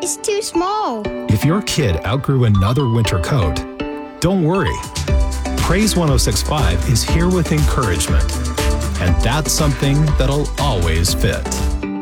It's too small. If your kid outgrew another winter coat, don't worry. Praise 1065 is here with encouragement, and that's something that'll always fit.